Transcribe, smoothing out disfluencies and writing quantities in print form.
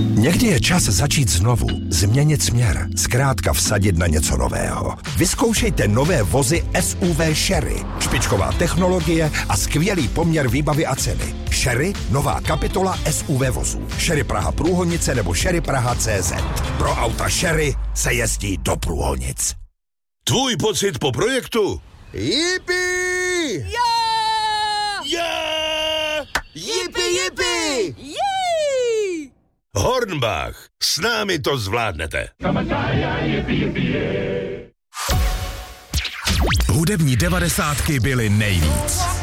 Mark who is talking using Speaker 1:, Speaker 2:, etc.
Speaker 1: Někdy je čas začít znovu, změnit směr, zkrátka vsadit na něco nového. Vyzkoušejte nové vozy SUV Chery. Špičková technologie a skvělý poměr výbavy a ceny. Chery, nová kapitola SUV vozů. Chery Praha Průhonice nebo Chery Praha CZ. Pro auta Chery se jezdí do Průhonic.
Speaker 2: Tvůj pocit po projektu?
Speaker 3: Yippie!
Speaker 2: Yeah! Yeah!
Speaker 3: Yippie!
Speaker 4: Jej!
Speaker 2: Hornbach, s námi to zvládnete.
Speaker 5: Hudební 90 byly nejvíc.